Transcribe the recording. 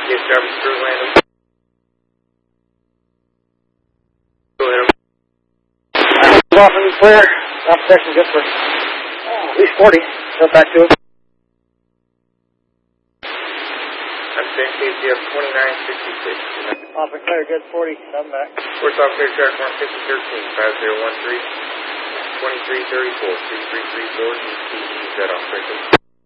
Yes, Travis Crew landing. Go ahead. Off and clear. Not protection good for at least 40. Go back to us. I'm saying KCF 2966. Off and clear, good 40. Come back. We're talking clear track mark 5013, 5013, 2334, 2334, set off quickly.